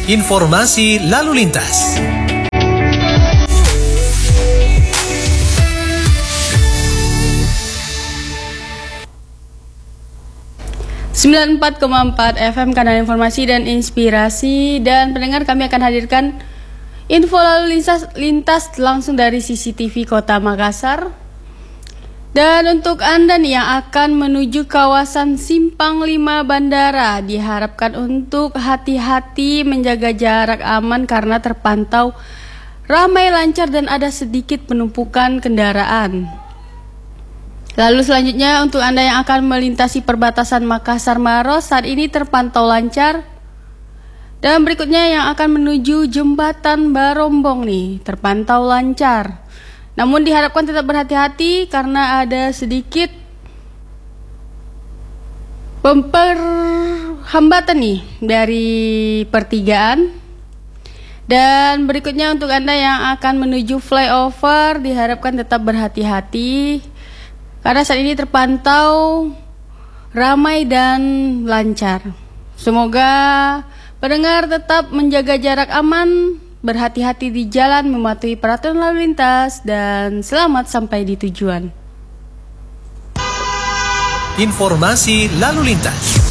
Informasi lalu lintas. Sembilan 94,4 FM kanal informasi dan inspirasi, dan pendengar, kami akan hadirkan info lalu lintas langsung dari CCTV Kota Makassar. Dan untuk Anda nih yang akan menuju kawasan Simpang 5 Bandara, diharapkan untuk hati-hati menjaga jarak aman karena terpantau ramai lancar dan ada sedikit penumpukan kendaraan. Lalu selanjutnya untuk Anda yang akan melintasi perbatasan Makassar Maros, saat ini terpantau lancar. Dan berikutnya yang akan menuju Jembatan Barombong nih, terpantau lancar. Namun diharapkan tetap berhati-hati karena ada sedikit hambatan nih dari pertigaan. Dan berikutnya untuk Anda yang akan menuju flyover, diharapkan tetap berhati-hati karena saat ini terpantau ramai dan lancar. Semoga pendengar tetap menjaga jarak aman, berhati-hati di jalan, mematuhi peraturan lalu lintas, dan selamat sampai di tujuan. Informasi lalu lintas.